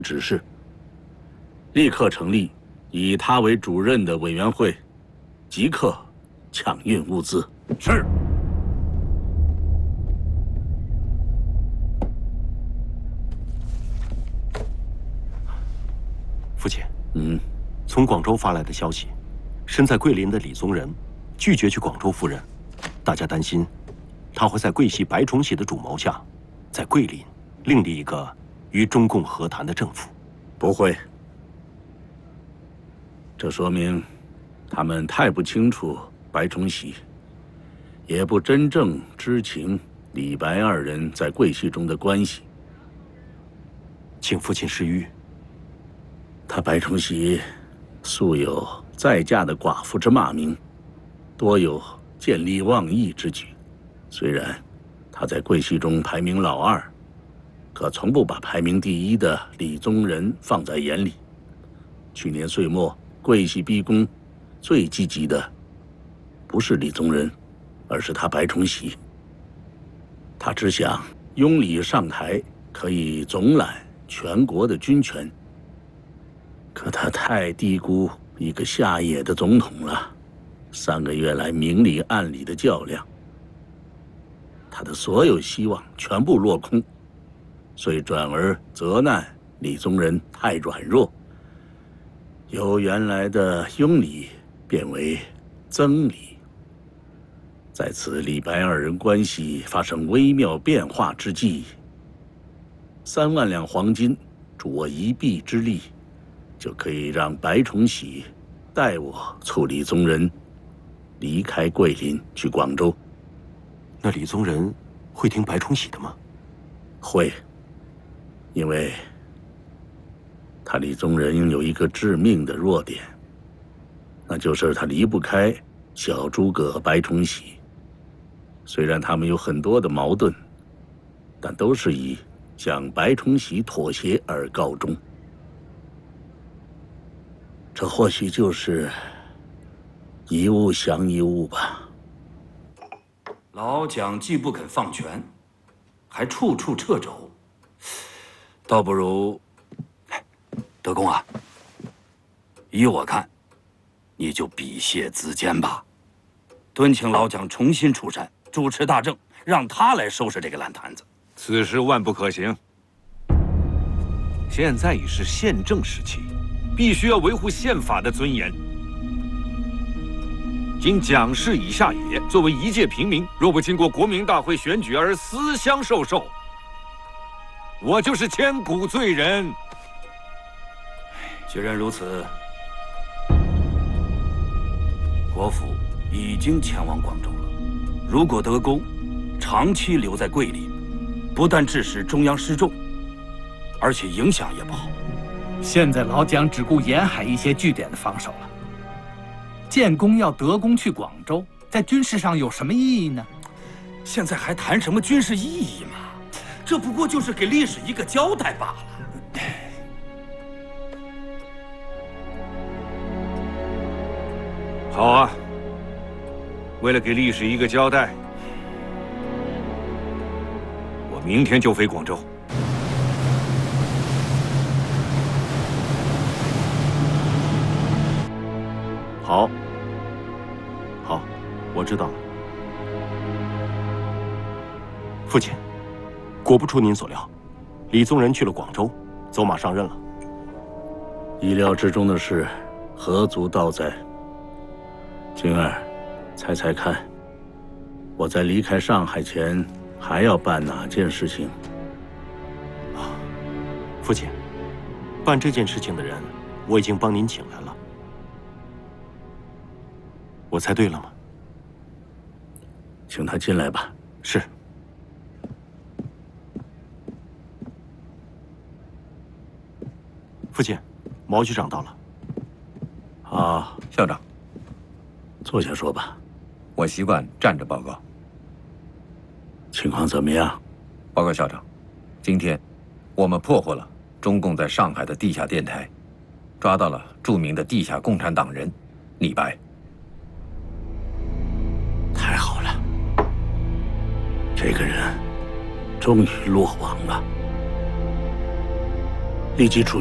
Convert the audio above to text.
指示，立刻成立以他为主任的委员会，即刻抢运物资。 是。 父亲，从广州发来的消息，身在桂林的李宗仁拒绝去广州赴任，大家担心他会在桂系白崇禧的主谋下，在桂林另立一个与中共和谈的政府。 不会，这说明他们太不清楚白崇禧，也不真正知情李白二人在桂系中的关系。 请父亲示谕。 他白崇禧素有再嫁的寡妇之骂名，多有见利忘义之举。虽然他在桂系中排名老二，可从不把排名第一的李宗仁放在眼里。去年岁末桂系逼宫，最积极的不是李宗仁，而是他白崇禧。他只想拥李上台，可以总揽全国的军权。可他太低估一个下野的总统了，3个月来明里暗里的较量，他的所有希望全部落空，遂转而责难李宗仁太软弱，由原来的拥李变为增李。在此李白二人关系发生微妙变化之际，3万两黄金助我一臂之力，就可以让白崇禧代我促李宗仁离开桂林去广州。 那李宗仁会听白崇禧的吗？ 会，因为他李宗仁有一个致命的弱点，那就是他离不开小诸葛白崇禧。虽然他们有很多的矛盾，但都是以向白崇禧妥协而告终。这或许就是一物降一物吧。 老蒋既不肯放权，还处处掣肘，倒不如，德公啊，依我看，你就笔谢资监吧，敦请老蒋重新出山，主持大政，让他来收拾这个烂摊子。 此事万不可行。现在已是宪政时期，必须要维护宪法的尊严。今蒋氏以下也，作为一介平民，若不经过国民大会选举而私相授受，我就是千古罪人。 既然如此，国府已经前往广州了。如果德公长期留在桂林，不但致使中央失重，而且影响也不好。 现在老蒋只顾沿海一些据点的防守了。建功要德公去广州，在军事上有什么意义呢？ 现在还谈什么军事意义吗？这不过就是给历史一个交代罢了。 好啊，为了给历史一个交代，我明天就飞广州。 好，好，我知道了。父亲，果不出您所料，李宗仁去了广州，走马上任了。 意料之中的事，何足道哉？晶儿，猜猜看，我在离开上海前还要办哪件事情？ 父亲，办这件事情的人，我已经帮您请来了。我猜对了吗？ 请他进来吧。 是。父亲，毛局长到了。 啊， 校长， 坐下说吧。 我习惯站着报告。 情况怎么样？ 报告校长，今天我们破获了中共在上海的地下电台，抓到了著名的地下共产党人李白。 太好了，这个人终于落网了。 立即处